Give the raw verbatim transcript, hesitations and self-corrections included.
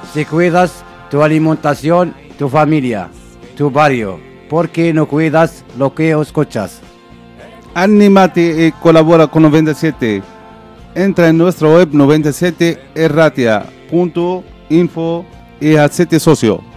Si cuidas tu alimentación, tu familia, tu barrio, ¿por qué no cuidas lo que escuchas? Anímate y colabora con noventa y siete. Entra en nuestra web noventa y siete erratia punto info y hazte socio.